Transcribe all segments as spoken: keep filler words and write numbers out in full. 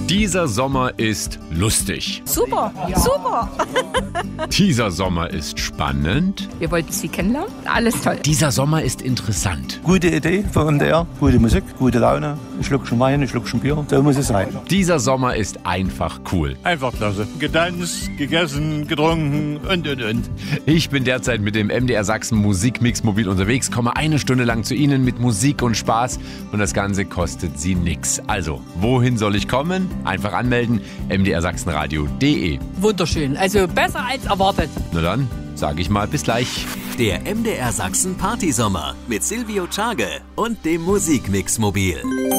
Dieser Sommer ist lustig. Super, super. Dieser Sommer ist spannend. Wir wollten Sie kennenlernen. Alles toll. Dieser Sommer ist interessant. Gute Idee von M D R, gute Musik, gute Laune. Ein Schluckchen Wein, ein Schluckchen Bier, so muss es sein. Dieser Sommer ist einfach cool. Einfach klasse. Getanzt, gegessen, getrunken und, und, und. Ich bin derzeit mit dem M D R Sachsen Musikmix mobil unterwegs, komme eine Stunde lang zu Ihnen mit Musik und Spaß und das Ganze kostet Sie nix. Also, wohin soll ich kommen? Einfach anmelden, m d r sachsenradio punkt d e. Wunderschön. Also besser als erwartet. Na dann, sage ich mal, bis gleich. Der M D R Sachsen Partysommer mit Silvio Czage und dem Musikmix mobil.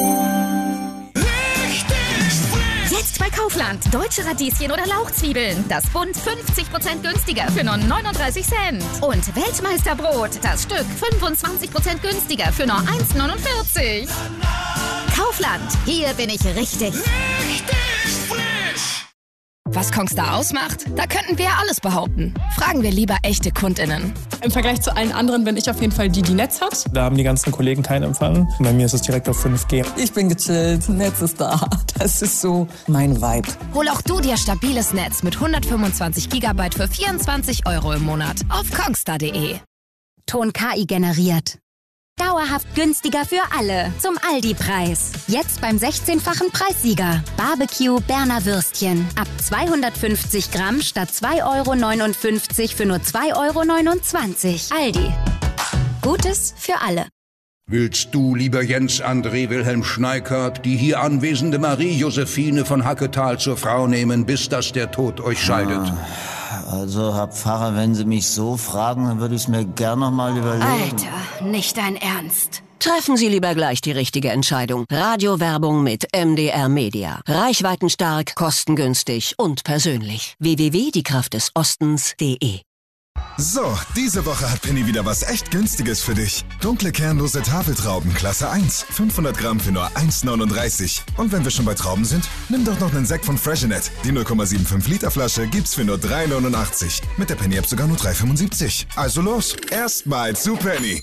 Jetzt bei Kaufland. Deutsche Radieschen oder Lauchzwiebeln. Das Bund fünfzig Prozent günstiger für nur neununddreißig Cent. Und Weltmeisterbrot. Das Stück fünfundzwanzig Prozent günstiger für nur eins neunundvierzig. Kaufland. Hier bin ich richtig. Richtig frisch. Was Kongstar ausmacht? Da könnten wir alles behaupten. Fragen wir lieber echte KundInnen. Im Vergleich zu allen anderen bin ich auf jeden Fall die, die Netz hat. Da haben die ganzen Kollegen keinen Empfang. Bei mir ist es direkt auf fünf G. Ich bin gechillt, Netz ist da. Das ist so mein Vibe. Hol auch du dir stabiles Netz mit hundertfünfundzwanzig Gigabyte für vierundzwanzig Euro im Monat auf kongstar punkt de. Ton K I generiert. Dauerhaft günstiger für alle. Zum Aldi-Preis. Jetzt beim sechzehnfachen Preissieger. Barbecue Berner Würstchen. Ab zweihundertfünfzig Gramm statt zwei Euro neunundfünfzig für nur zwei Euro neunundzwanzig. Aldi. Gutes für alle. Willst du, lieber Jens André Wilhelm Schneikert, die hier anwesende Marie-Josephine von Hacketal zur Frau nehmen, bis dass der Tod euch scheidet? Ah, also, Herr Pfarrer, wenn Sie mich so fragen, dann würde ich es mir gern noch mal überlegen. Alter, nicht dein Ernst. Treffen Sie lieber gleich die richtige Entscheidung. Radiowerbung mit M D R Media. Reichweitenstark, kostengünstig und persönlich. w w w punkt die kraft des ostens punkt de. So, diese Woche hat Penny wieder was echt Günstiges für dich. Dunkle kernlose Tafeltrauben, Klasse eins. fünfhundert Gramm für nur eins neununddreißig. Und wenn wir schon bei Trauben sind, nimm doch noch einen Sekt von Freshenet. Die null Komma fünfundsiebzig Liter Flasche gibt's für nur drei neunundachtzig. Mit der Penny-App sogar nur drei fünfundsiebzig. Also los, erstmal zu Penny.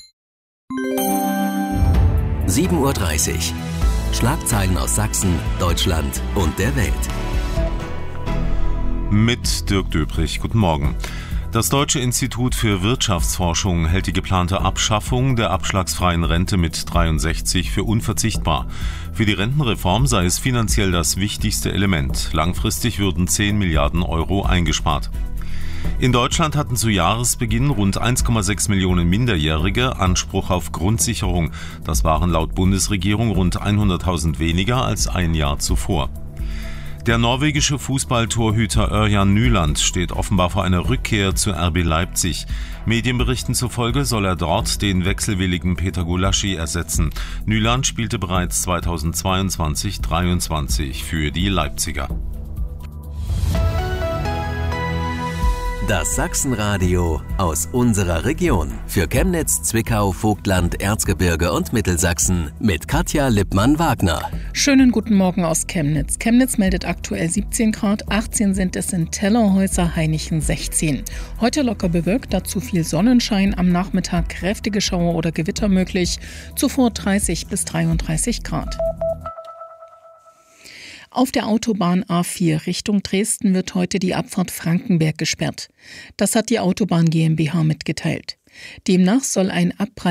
sieben Uhr dreißig. Schlagzeilen aus Sachsen, Deutschland und der Welt. Mit Dirk Döbrich. Guten Morgen. Das Deutsche Institut für Wirtschaftsforschung hält die geplante Abschaffung der abschlagsfreien Rente mit dreiundsechzig für unverzichtbar. Für die Rentenreform sei es finanziell das wichtigste Element. Langfristig würden zehn Milliarden Euro eingespart. In Deutschland hatten zu Jahresbeginn rund eins Komma sechs Millionen Minderjährige Anspruch auf Grundsicherung. Das waren laut Bundesregierung rund hunderttausend weniger als ein Jahr zuvor. Der norwegische Fußballtorhüter Ørjan Nyland steht offenbar vor einer Rückkehr zu R B Leipzig. Medienberichten zufolge soll er dort den wechselwilligen Peter Gulaschi ersetzen. Nyland spielte bereits zweitausendzweiundzwanzig dreiundzwanzig für die Leipziger. Das Sachsenradio aus unserer Region. Für Chemnitz, Zwickau, Vogtland, Erzgebirge und Mittelsachsen mit Katja Lippmann-Wagner. Schönen guten Morgen aus Chemnitz. Chemnitz meldet aktuell siebzehn Grad, achtzehn sind es in Tellerhäuser, Hainichen sechzehn. Heute locker bewölkt, dazu viel Sonnenschein, am Nachmittag kräftige Schauer oder Gewitter möglich, zuvor dreißig bis dreiunddreißig Grad. Auf der Autobahn A vier Richtung Dresden wird heute die Abfahrt Frankenberg gesperrt. Das hat die Autobahn GmbH mitgeteilt. Demnach soll ein Abpreis